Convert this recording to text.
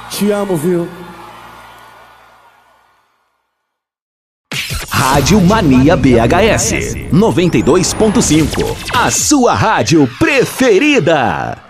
Te amo, viu? Rádio Mania BHS 92.5. A sua rádio preferida.